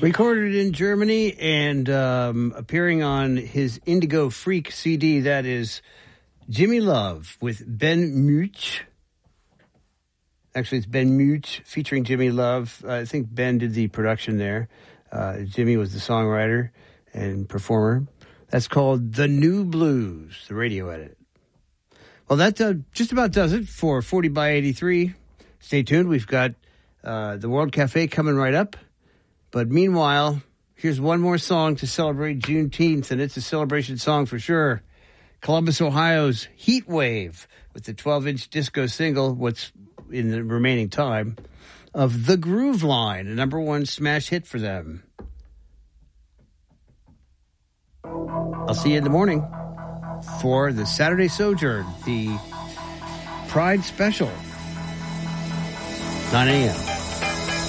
Recorded in Germany and appearing on his Indigo Freak CD, that is Jimmy Love with Ben Much. Actually, it's Ben Much featuring Jimmy Love. I think Ben did the production there. Jimmy was the songwriter and performer. That's called The New Blues, the radio edit. Well, that just about does it for 40 by 83. Stay tuned. We've got the World Cafe coming right up. But meanwhile, here's one more song to celebrate Juneteenth, and it's a celebration song for sure. Columbus, Ohio's Heat Wave with the 12-inch disco single, what's in the remaining time, of The Groove Line, a number one smash hit for them. I'll see you in the morning for the Saturday Sojourn, the Pride Special, 9 a.m.